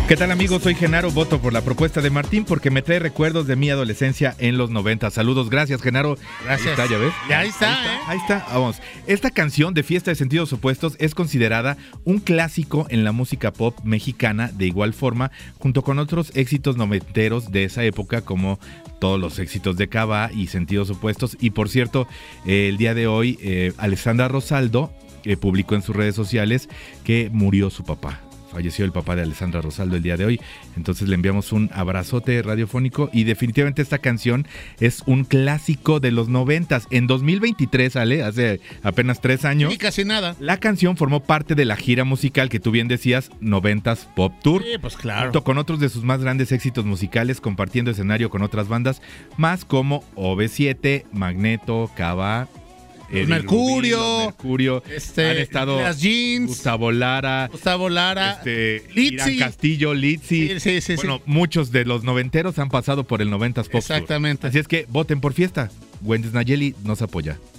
¿Qué tal, amigos? Soy Genaro, voto por la propuesta de Martín porque me trae recuerdos de mi adolescencia en los 90. Saludos, gracias, Genaro. Gracias. Ahí está, ¿ya ves? Ya ahí está, Ahí está, vamos. Esta canción de Fiesta de Sentidos Opuestos es considerada un clásico en la música pop mexicana de igual forma, junto con otros éxitos noventeros de esa época como todos los éxitos de Cava y Sentidos Opuestos. Y por cierto, el día de hoy, Alessandra Rosaldo publicó en sus redes sociales que murió su papá. Falleció el papá de Alessandra Rosaldo el día de hoy, entonces le enviamos un abrazote radiofónico y definitivamente esta canción es un clásico de los 90s. En 2023, Ale, hace apenas 3 años, Sí, casi nada. la canción formó parte de la gira musical que tú bien decías, 90s Pop Tour. Sí, pues claro. Junto con otros de sus más grandes éxitos musicales, compartiendo escenario con otras bandas, más como OV7, Magneto, Cava, Mercurio, han estado las Jeans, Gustavo Lara, Litzy. Irán Castillo, Litzy. Sí. Bueno, muchos de los noventeros han pasado por el 90s Pop Tour. Exactamente. Así es que voten por Fiesta. Wendy Nayeli nos apoya.